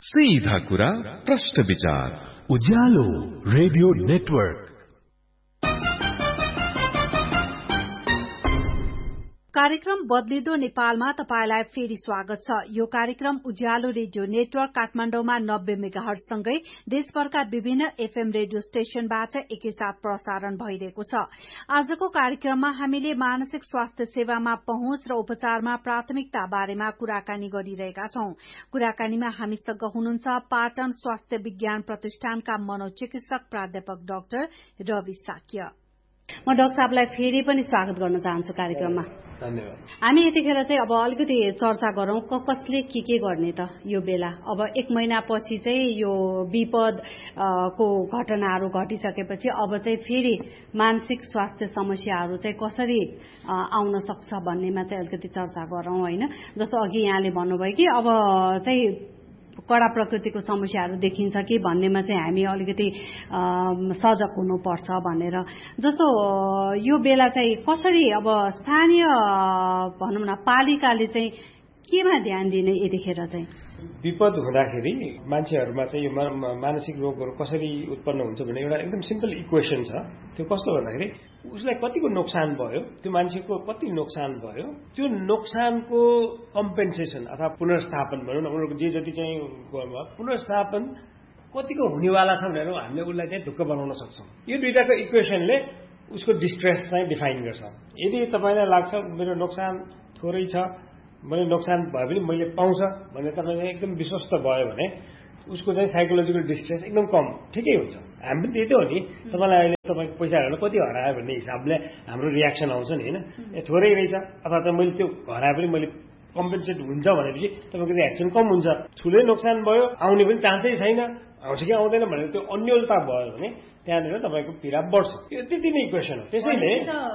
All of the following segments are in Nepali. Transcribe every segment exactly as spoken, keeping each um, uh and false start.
सीधा कुरा प्रश्न विचार उज्यालो रेडियो नेटवर्क। कार्यक्रम बदलिदो नेपालमा तपाईलाई फेरि स्वागत छ। यो कार्यक्रम उज्यालो रेडियो नेटवर्क काठमाडौँमा नब्बे मेगाहर्ज सँगै देशभरका विभिन्न एफएम रेडियो स्टेशनबाट एकैसाथ प्रसारण भइरहेको छ। आजको कार्यक्रममा हामीले मानसिक स्वास्थ्य सेवामा पहुँच र उपचारमा प्राथमिकता बारेमा कुराकानी गरिरहेका छौं। कुराकानीमा हामीसँग हुनुहुन्छ पाटन स्वास्थ्य विज्ञान प्रतिष्ठानका मनोचिकित्सक प्राध्यापक डाक्टर रवि साक्य। म डाक्टर साहबलाई फेरि पनि स्वागत गर्न चाहन्छु कार्यक्रममा। धन्यवाद। हामी यतिखेर चाहिँ अब अलिकति चर्चा गरौं कसले के के गर्ने त यो बेला। अब एक महिना पछि चाहिँ यो विपद को घटनाहरू घटिसकेपछि अब चाहिँ फेरि मानसिक स्वास्थ्य समस्याहरू चाहिँ कसरी आउन सक्छ भन्नेमा चाहिँ अलिकति चर्चा गरौं हैन। जस्तो अघि यहाँले भन्नुभयो कि अब चाहिँ कडा प्रकृतिको समस्याहरू देखिन्छ कि भन्नेमा चाहिँ हामी अलिकति सजग हुनुपर्छ भनेर। जस्तो यो बेला चाहिँ कसरी अब स्थानीय भनौँ न पालिकाले चाहिँ केमा ध्यान दिने यतिखेर चाहिँ? विपद हुँदाखेरि मान्छेहरूमा चाहिँ यो मानसिक रोगहरू कसरी उत्पन्न हुन्छ भन्ने एउटा एकदम सिम्पल इक्वेसन छ। त्यो कस्तो भन्दाखेरि उसलाई कतिको नोक्सान भयो, त्यो मान्छेको कति नोक्सान भयो, त्यो नोक्सानको कम्पेन्सेसन अथवा पुनर्स्थापन भनौँ न, उनीहरूको जे जति चाहिँ पुनर्स्थापन कतिको हुनेवाला छ भनेर हामीले उसलाई चाहिँ ढुक्क बनाउन सक्छौँ। यो दुईटाको इक्वेसनले उसको डिस्ट्रेस चाहिँ डिफाइन गर्छ। यदि तपाईँलाई लाग्छ मेरो नोक्सान थोरै छ, मैले नोक्सान भए पनि मैले पाउँछ भनेर तपाईँ एकदम विश्वस्त भयो भने उसको चाहिँ साइकोलोजिकल डिस्ट्रेस एकदम कम, ठिकै हुन्छ। हामी पनि त्यही त हो नि, तपाईँलाई अहिले तपाईँको पैसाहरू कति हरायो भन्ने हिसाबले हाम्रो रियाक्सन आउँछ नि होइन। ए थोरै रहेछ अथवा चाहिँ मैले त्यो हराए पनि मैले कम्पेन्सेट हुन्छ भनेपछि तपाईँको रियाक्सन कम हुन्छ। ठुलै नोक्सान भयो, आउने पनि चान्सै छैन, आउँछ कि आउँदैन भनेर त्यो अन्योलता भयो भने त्यहाँनिर तपाईँको पीडा बढ्छ। यो त्यति नै इक्वेसन हो। त्यसैले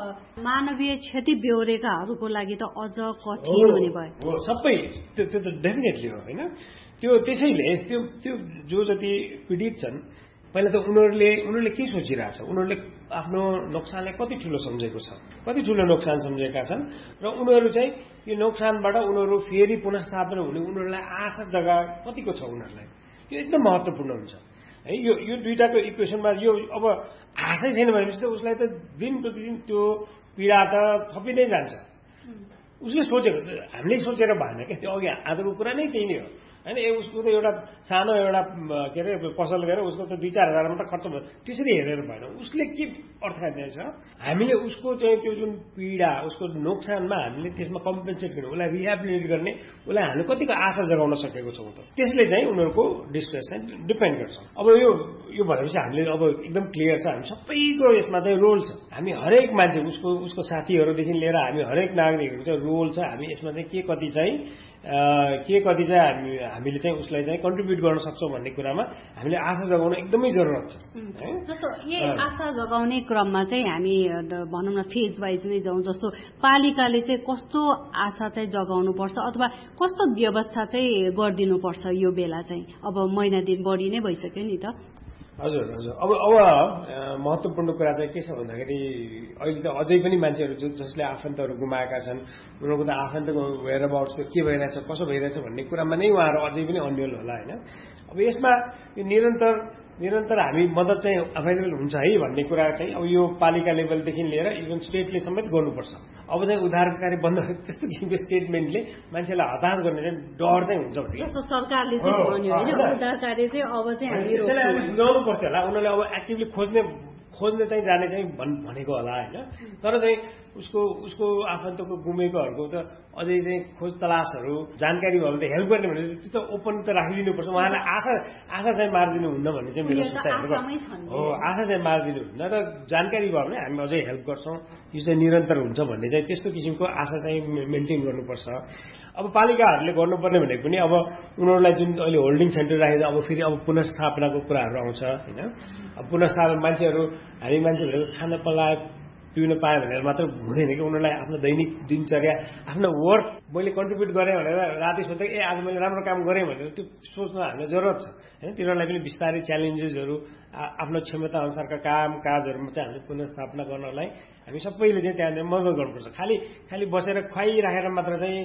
मानवीय क्षति बेहोरेकाहरूको लागि त अझ कठिन हुने भयो। हो सबै त्यो त्यो त डेफिनेटली हो होइन। त्यो त्यसैले त्यो त्यो जो जति पीडित छन् पहिला त उनीहरूले उनीहरूले के सोचिरहेछ, उनीहरूले आफ्नो नोक्सानलाई कति ठुलो सम्झेको छ, कति ठुलो नोक्सान सम्झेका छन् र उनीहरू चाहिँ यो नोक्सानबाट उनीहरू फेरि पुनर्स्थापना हुने उनीहरूलाई आशा जग्गा कतिको छ उनीहरूलाई, यो एकदम महत्त्वपूर्ण हुन्छ है। यो यो दुईटाको इक्वेसनमा यो अब आशै छैन भनेपछि त उसलाई त दिन प्रतिदिन त्यो पीडा त थपिँदै जान्छ। उसले सोचेको हामीले सोचेर भएन क्या, त्यो अघि आजको कुरा नै त्यही नै हो होइन। उसको त एउटा सानो एउटा के अरे पसल गएर उसको त दुई चार हजार मात्र खर्च भयो, त्यसरी हेरेर भएन। उसले के अर्थ दिएछ, हामीले उसको चाहिँ त्यो जुन पीडा उसको नोक्सानमा हामीले त्यसमा कम्पेन्सेट गर्ने, उसलाई रिहेबिलिटेट गर्ने, उसलाई हामीले कतिको आशा जगाउन सकेको छौँ त त्यसले चाहिँ उनीहरूको डिस्ट्रेस चाहिँ डिपेन्ड गर्छ। अब यो यो भनेपछि हामीले अब एकदम क्लियर छ, हामी सबैको यसमा चाहिँ रोल छ। हामी हरेक मान्छे उसको उसको साथीहरूदेखि लिएर हामी हरेक नागरिकहरू चाहिँ रोल छ। हामी यसमा चाहिँ के कति चाहिँ के कति चाहिँ हामी हामीले चाहिँ उसलाई चाहिँ कन्ट्रिब्युट गर्न सक्छौँ भन्ने कुरामा हामीले आशा जगाउन एकदमै जरुरत छ। जस्तो यही आशा जगाउने क्रममा चाहिँ हामी भनौँ न फेज वाइज नै जाउँ। जस्तो पालिकाले चाहिँ कस्तो आशा चाहिँ जगाउनु पर्छ अथवा कस्तो व्यवस्था चाहिँ गरिदिनुपर्छ यो बेला चाहिँ? अब महिना दिन बढी नै भइसक्यो नि त। हजुर हजुर अब अब महत्त्वपूर्ण कुरा चाहिँ के छ भन्दाखेरि अहिले त अझै पनि मान्छेहरू जो जसले आफन्तहरू गुमाएका छन् उनीहरूको त आफन्तको वेयर अबाउट्स के भइरहेछ कसो भइरहेछ भन्ने कुरामा नै उहाँहरू अझै पनि अन्यल होला होइन। अब यसमा यो निरन्तर निरन्तर हामी मद्दत चाहिँ अभाइलेबल हुन्छ है भन्ने कुरा चाहिँ अब यो पालिका लेभलदेखि लिएर इभन स्टेटले समेत गर्नुपर्छ। अब चाहिँ उद्धारकारी बन्द त्यस्तो किसिमको स्टेटमेन्टले मान्छेलाई हताश गर्ने चाहिँ डर चाहिँ हुन्छ भने सरकारले चाहिँ भन्यो होइन उद्धारकारी चाहिँ अब चाहिँ हामी बुझाउनु पर्थ्यो होला। उनीहरूले अब एक्टिभली खोज्ने खोज्ने चाहिँ जाने चाहिँ भनेको होला होइन। तर चाहिँ उसको उसको आफन्तको गुमेकोहरूको त अझै चाहिँ खोज तलासहरू जानकारी भयो भने त हेल्प गर्ने भने त्यो त ओपन त राखिदिनुपर्छ। उहाँलाई आशा आशा चाहिँ मारिदिनु हुन्न भन्ने चाहिँ मेरो सोचाइ हो। आशा चाहिँ मारिदिनु हुन्न र जानकारी भयो भने हामी अझै हेल्प गर्छौँ, यो चाहिँ निरन्तर हुन्छ भन्ने चाहिँ त्यस्तो किसिमको आशा चाहिँ मेन्टेन गर्नुपर्छ। अब पालिकाहरूले गर्नुपर्ने भनेको पनि अब उनीहरूलाई जुन अहिले होल्डिङ सेन्टर राखेको अब फेरि अब पुनर्स्थापनाको कुराहरू आउँछ होइन। अब पुनर्स्थापना मान्छेहरू हामी मान्छेहरू खान पलाए पिउन पाएँ भनेर मात्र हुँदैन कि उनीहरूलाई आफ्नो दैनिक दिनचर्या आफ्नो वर्क मैले कन्ट्रिब्युट गरेँ भनेर राति सोध्दा ए आज मैले राम्रो काम गरेँ भनेर त्यो सोच्न हामीलाई जरुरत छ होइन। तिनीहरूलाई पनि बिस्तारै च्यालेन्जेसहरू आफ्नो क्षमता अनुसारका काम काजहरूमा चाहिँ हामीले पुनर्स्थापना गर्नलाई हामी सबैले चाहिँ त्यहाँनिर मद्दत गर्नुपर्छ। खालि खालि बसेर खुवाइराखेर मात्र चाहिँ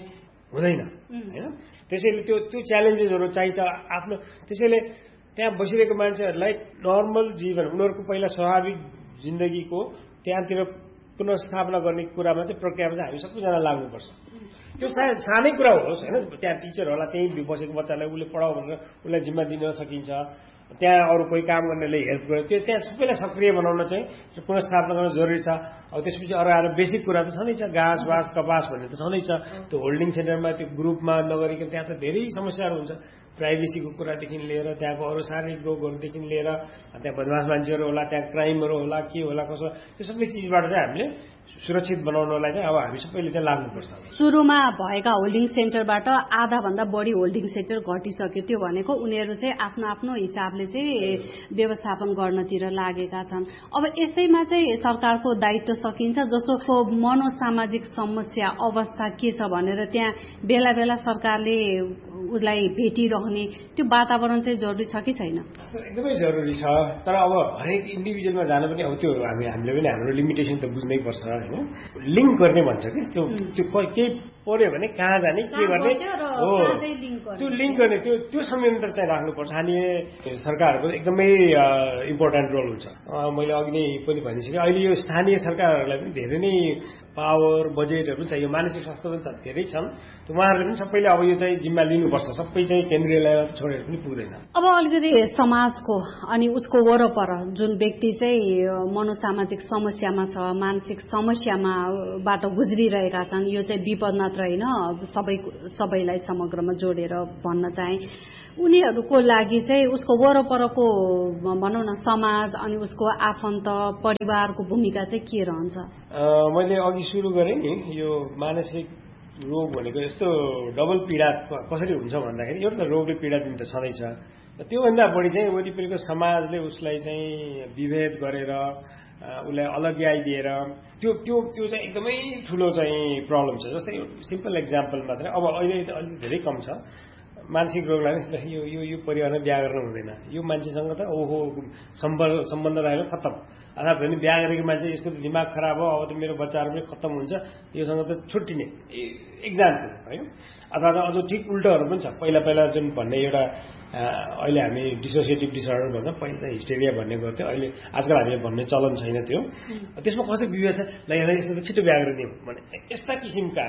हुँदैन होइन। त्यसैले त्यो त्यो च्यालेन्जेसहरू चाहिन्छ आफ्नो। त्यसैले त्यहाँ बसिरहेको मान्छेहरूलाई नर्मल जीवन उनीहरूको पहिला स्वाभाविक जिन्दगीको त्यहाँतिर पुनर्स्थापना गर्ने कुरामा चाहिँ प्रक्रियामा चाहिँ हामी सबैजना लाग्नुपर्छ। त्यो सायद सानै कुरा होस् होइन, त्यहाँ टिचर होला, त्यहीँ बसेको बच्चालाई उसले पढाऊ भनेर उसलाई जिम्मा दिन सकिन्छ, त्यहाँ अरू कोही काम गर्नेले हेल्प गर्यो, त्यो त्यहाँ सबैलाई सक्रिय बनाउन चाहिँ पुनर्स्थापना गर्न जरुरी छ। अब त्यसपछि अरू आएर बेसिक कुरा त छँदैछ, घाँस बाँस कपास भन्ने त छँदैछ। त्यो होल्डिङ सेन्टरमा त्यो ग्रुपमा नगरिकन त्यहाँ त धेरै समस्याहरू हुन्छ, प्राइभेसीको कुरादेखि लिएर त्यहाँको अरू शारीरिक रोगहरूदेखि लिएर त्यहाँ बदमास मान्छेहरू होला, त्यहाँ क्राइमहरू होला, के होला कसो, त्यो सबै चिजबाट चाहिँ हामीले सुरक्षित बनाउनलाई चाहिँ अब हामी सबैले चाहिँ लाग्नुपर्छ। सुरुमा भएका होल्डिङ सेन्टरबाट आधाभन्दा बढी होल्डिङ सेन्टर घटिसक्यो, त्यो भनेको उनीहरू चाहिँ आफ्नो आफ्नो हिसाबले चाहिँ व्यवस्थापन गर्नतिर लागेका छन्। अब यसैमा चाहिँ सरकारको दायित्व सकिन्छ, जस्तो मनोसामाजिक समस्या अवस्था के छ भनेर त्यहाँ बेला बेला सरकारले उसलाई भेटिरहने त्यो वातावरण चाहिँ जरुरी छ कि छैन? एकदमै जरुरी छ, तर अब हरेक इन्डिभिजुअलमा जान पनि अब त्यो हामी हामीले पनि हाम्रो लिमिटेसन त बुझ्नै पर्छ होइन। लिङ्क गर्ने भन्छ कि त्यो त्यो केही पर्यो भने कहाँ जाने के गर्ने हो, त्यो लिङ्क गर्ने त्यो त्यो संयन्त्र चाहिँ राख्नुपर्छ। स्थानीय सरकारहरूको एकदमै इम्पोर्टेन्ट रोल हुन्छ। मैले अघि नै पनि भनिसकेँ, अहिले यो स्थानीय सरकारहरूलाई पनि धेरै नै पावर बजेटहरू पनि छ, यो मानसिक स्वास्थ्य पनि छ, धेरै छन्। त उहाँहरूले पनि सबैले अब यो चाहिँ जिम्मा लिनुपर्छ, सबै चाहिँ केन्द्रीयलाई छोडेर पनि पुग्दैन। अब अलिकति समाजको अनि उसको वरपर जुन व्यक्ति चाहिँ मनोसामाजिक समस्यामा छ, मानसिक समस्यामा बाट गुज्रिरहेका छन्, यो चाहिँ विपद मात्र होइन, सबै सबैलाई समग्रमा जोडेर भन्न चाहे, उनीहरूको लागि चाहिँ उसको वरपरको भनौँ न समाज अनि उसको आफन्त परिवारको भूमिका चाहिँ के रहन्छ? मैले अघि सुरु गरेँ नि, यो मानसिक रोग भनेको यस्तो डबल पीडा कसरी हुन्छ भन्दाखेरि एउटा त रोगले पीडा दिन त छँदैछ, त्योभन्दा बढी चाहिँ वरिपरिको समाजले उसलाई चाहिँ विभेद गरेर उसलाई अलग्याइदिएर त्यो त्यो त्यो चाहिँ एकदमै ठुलो चाहिँ प्रब्लम छ। जस्तै सिम्पल एक्जाम्पल मात्रै, अब अहिले अलिक धेरै कम छ, मानसिक रोगलाई यो यो यो परिवारमा बिहा गर्न हुँदैन, यो मान्छेसँग त ओहो सम्बन्ध सम्बन्ध राखेर खत्तम, अथवा भने बिहा गरेको मान्छे यसको दिमाग खराब हो, अब त मेरो बच्चाहरू पनि खत्तम हुन्छ, योसँग त छुट्टिने इक्जाम्पल होइन। अथवा त अझ ठिक उल्टोहरू पनि छ। पहिला पहिला जुन भन्ने एउटा अहिले हामी डिसोसिएटिभ डिसअर्डर भन्छ, पहिला त हिस्टेरिया भन्ने गर्थ्यो, अहिले आजकल हामीले भन्ने चलन छैन त्यो। त्यसमा कस्तो विवेक छ, ल यसलाई यसको छिटो बिहा गरेर दिउँ भने यस्ता किसिमका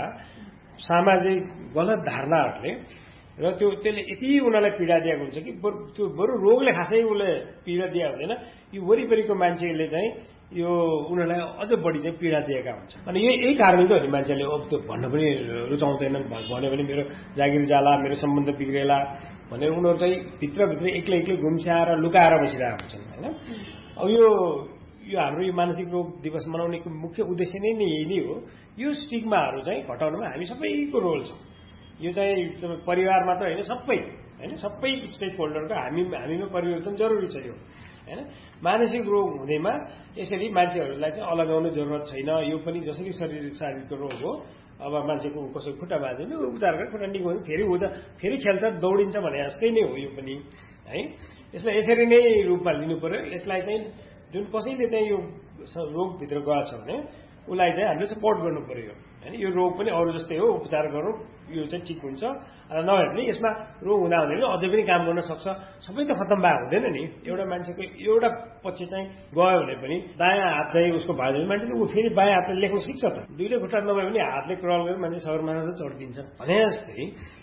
सामाजिक गलत धारणाहरूले र त्यो त्यसले यति उनीहरूलाई पीडा दिएको हुन्छ कि बरु त्यो बरु रोगले खासै उसले पीडा दिएको हुँदैन, यो वरिपरिको मान्छेले चाहिँ यो उनीहरूलाई अझ बढी चाहिँ पीडा दिएका हुन्छ। अनि यही यही कारणले त हो नि मान्छेले अब त्यो भन्न पनि रुचाउँदैनन्, भन्यो भने मेरो जागिर जाला, मेरो सम्बन्ध बिग्रेला भनेर उनीहरू चाहिँ भित्रभित्र एक्लै एक्लै घुम्स्याएर लुकाएर बसिरहेका हुन्छन् होइन। अब यो यो हाम्रो यो मानसिक रोग दिवस मनाउनेको मुख्य उद्देश्य नै नै यही नै हो, यो स्टिग्माहरू चाहिँ घटाउनमा हामी सबैको रोल छ। यो चाहिँ परिवार मात्र होइन, सबै होइन, सबै स्टेक होल्डरको हामी हामीमा परिवर्तन जरुरी छ यो होइन। मानसिक रोग हुँदैमा यसरी मान्छेहरूलाई चाहिँ अलगाउने जरुरत छैन। यो पनि जसरी शरीर शारीरको रोग हो, अब मान्छेको कसैको खुट्टा बाँधिनु उपचार गरेर खुट्टा निको भने फेरि हुँदा फेरि खेल्छ दौडिन्छ भने जस्तै नै हो यो पनि है। यसलाई यसरी नै रूपमा लिनु पर्यो। यसलाई चाहिँ जुन कसैले चाहिँ यो रोगभित्र गएछ भने उसलाई चाहिँ हामीले सपोर्ट गर्नु पर्यो होइन। यो रोग पनि अरू जस्तै हो, उपचार गरौँ यो चाहिँ ठिक हुन्छ, नभए पनि यसमा रोग हुँदा हुँदैन अझै पनि काम गर्न सक्छ। सबै त खत्तम भएको हुँदैन नि। एउटा मान्छेको एउटा पछि चाहिँ गयो भने पनि दायाँ हात चाहिँ उसको भयो भने मान्छेले ऊ फेरि बायाँ हातले लेख्न सिक्छ त, दुइटै खुट्टा नभए पनि हातले क्रल गरेर मान्छे सगरमाथा चढिदिन्छ भने जस्तै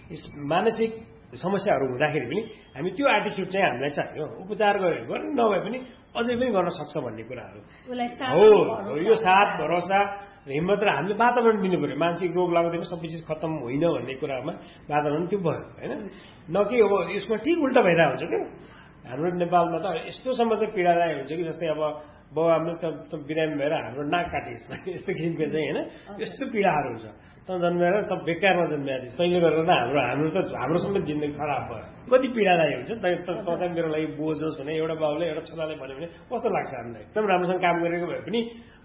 मानसिक समस्याहरू हुँदाखेरि पनि हामी त्यो एटिट्युड चाहिँ हामीलाई चाहियो। उपचार गऱ्यो भने नभए पनि अझै पनि गर्न सक्छ भन्ने कुराहरू हो। यो साथ भरोसा हिम्मत र हामीले वातावरण दिनु पर्यो। मानसिक रोग लाग्दैन सबै चिज खत्तम होइन भन्ने कुरामा वातावरण त्यो भयो होइन। न कि अब यसमा ठिक उल्टा भइरहेको हुन्छ क्या। हाम्रो नेपालमा त यस्तोसम्म चाहिँ पीडादायक हुन्छ कि जस्तै अब बाउ आमाले त बिरामी भएर हाम्रो नाक काटिस् यस्तो किसिमको चाहिँ होइन, यस्तो पीडाहरू हुन्छ। त जन्मेर त बेकारमा जन्मेर तैँले गरेर त हाम्रो हाम्रो त हाम्रो समेत जिन्दगी खराब भयो। कति पीडादायक हुन्छ। त चाहिँ मेरो लागि बोझ होस् भने एउटा बाउले एउटा छोराले भन्यो भने कस्तो लाग्छ हामीलाई। एकदम राम्रोसँग काम गरेको भए पनि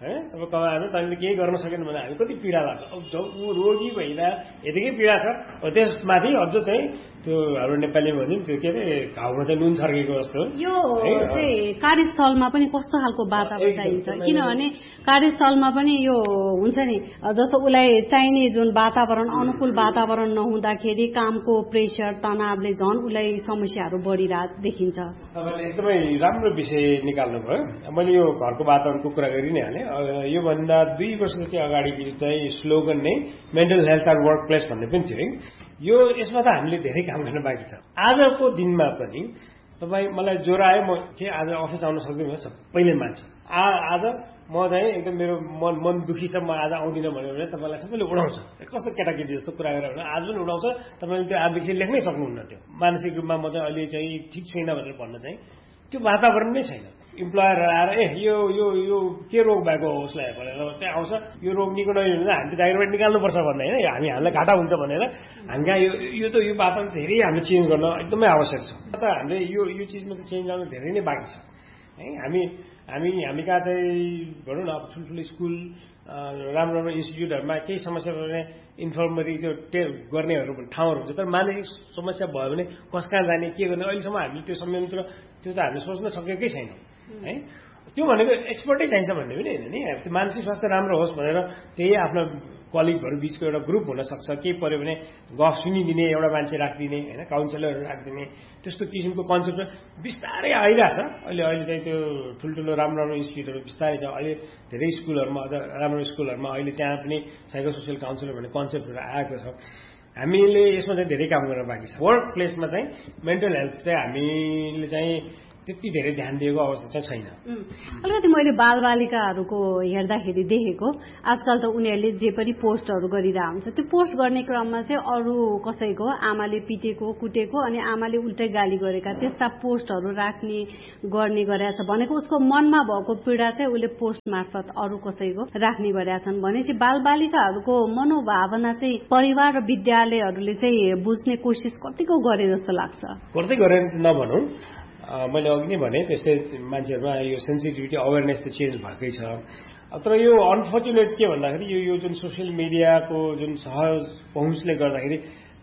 है अब कमाएर तैँले केही गर्न सकेन भने हामी कति पीडा लाग्छ। अब जब ऊ रोगी भइदा यतिकै पीडा छ, त्यसमाथि अझ चाहिँ त्यो हाम्रो नेपालीमा भन्छ नि त्यो के अरे घाउमा चाहिँ नुन छर्केको जस्तो। यो चाहिँ कार्यस्थलमा पनि कस्तो खालको वातावरण चाहिन्छ, किनभने कार्यस्थलमा पनि यो हुन्छ नि जस्तो उसलाई चाहिने जुन वातावरण अनुकूल वातावरण नहुँदाखेरि कामको प्रेसर तनावले झन् उसलाई समस्याहरू बढिरहेको देखिन्छ। तपाईँले एकदमै राम्रो विषय निकाल्नु भयो। मैले यो घरको वातावरणको कुरा गरि नै हालेँ। योभन्दा दुई वर्ष जति अगाडि चाहिँ स्लोगन नै mental health and work place भन्ने पनि थियो है। यो यसमा त हामीले धेरै काम गर्न बाँकी छ। आजको दिनमा पनि तपाईँ मलाई ज्वरो आयो, म के आज अफिस आउन सक्दिनँ सबैले मान्छ। आ आज म चाहिँ एकदम मेरो मन मन दुखी छ, म आज आउँदिनँ भन्यो भने तपाईँलाई सबैले उडाउँछ। कस्तो केटाकेटी जस्तो कुरा गरेर भने आज पनि उडाउँछ। तपाईँले त्यो आजदेखि लेख्नै सक्नुहुन्न। त्यो मानसिक रूपमा म चाहिँ अहिले चाहिँ ठिक छुइनँ भनेर भन्न चाहिँ त्यो वातावरण नै छैन। इम्प्लोयर आएर ए यो यो यो के रोग भएको हो उसलाई भनेर चाहिँ आउँछ। यो रोग निको नहुने भने हामी डाइरेक्ट निकाल्नुपर्छ भन्ने होइन, हामी हामीलाई घाटा हुन्छ भनेर हामी कहाँ यो यो त यो वातावरण धेरै हामीले चेन्ज गर्न एकदमै आवश्यक छ। त हामीले यो यो चिजमा चाहिँ चेन्ज गर्न धेरै नै बाँकी छ है। हामी हामी हामी कहाँ चाहिँ भनौँ न अब ठुल्ठुलो स्कुल राम्रो राम्रो इन्स्टिट्युटहरूमा केही समस्या भयो भने इन्फर्मरी त्यो टे गर्नेहरू ठाउँहरू हुन्छ, तर मानसिक समस्या भयो भने कस कहाँ जाने के गर्ने अहिलेसम्म हामीले त्यो संयन्त्र त्यो त हामीले सोच्न सकेकै छैन है। त्यो भनेको एक्सपर्टै चाहिन्छ भन्ने पनि होइन नि। त्यो मानसिक स्वास्थ्य राम्रो होस् भनेर त्यही आफ्नो कलिगहरू बिचको एउटा ग्रुप हुनसक्छ। केही पऱ्यो भने गफ सुनिदिने एउटा मान्छे राखिदिने होइन, काउन्सिलरहरू राखिदिने, त्यस्तो किसिमको कन्सेप्ट बिस्तारै आइरहेछ। अहिले अहिले चाहिँ त्यो ठुल्ठुलो राम्रो राम्रो इन्स्टिट्युटहरू बिस्तारै छ। अहिले धेरै स्कुलहरूमा अझ राम्रो स्कुलहरूमा अहिले त्यहाँ पनि साइको सोसियल काउन्सिलर भन्ने कन्सेप्टहरू आएको छ। हामीले यसमा चाहिँ धेरै काम गर्न बाँकी छ। वर्क प्लेसमा चाहिँ मेन्टल हेल्थ चाहिँ हामीले चाहिँ त्यति धेरै ध्यान दिएको अवस्था चाहिँ छैन। अलिकति मैले बालबालिकाहरूको हेर्दाखेरि देखेको आजकल त उनीहरूले जे पनि पोस्टहरू गरिरहेको हुन्छ, त्यो पोस्ट गर्ने क्रममा चाहिँ अरू कसैको आमाले पिटेको कुटेको अनि आमाले उल्टै गाली गरेका त्यस्ता पोस्टहरू राख्ने गर्ने गरेछ भनेको उसको मनमा भएको पीडा चाहिँ उसले पोस्ट मार्फत अरू कसैको राख्ने गरेका छन् भनेपछि बालबालिकाहरूको मनोभावना चाहिँ परिवार र विद्यालयहरूले चाहिँ बुझ्ने कोसिस कतिको गरे जस्तो लाग्छ? गर्दै गरे नभनौँ, मैले अघि नै भने त्यस्तै मान्छेहरूमा यो सेन्सिटिभिटी अवेरनेस त चेन्ज भएकै छ। तर यो अनफर्चुनेट के भन्दाखेरि यो यो जुन सोसियल मिडियाको जुन सहज पहुँचले गर्दाखेरि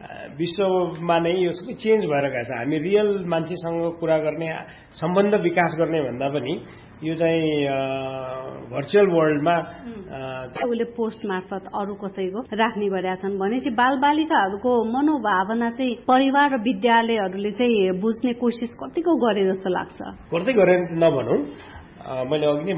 विश्वमा नै यो सबै चेन्ज भएर गएको छ। हामी रियल मान्छेसँग कुरा गर्ने सम्बन्ध विकास गर्ने भन्दा पनि यो चाहिँ भर्चुअल वर्ल्डमा उसले पोस्ट मार्फत अरू कसैको राख्ने गरेका छन् भनेपछि बालबालिकाहरूको मनोभावना चाहिँ परिवार र विद्यालयहरूले चाहिँ बुझ्ने कोसिस कतिको गरे जस्तो लाग्छ? गर्दै गरे नभनौँ, मैले अघि नै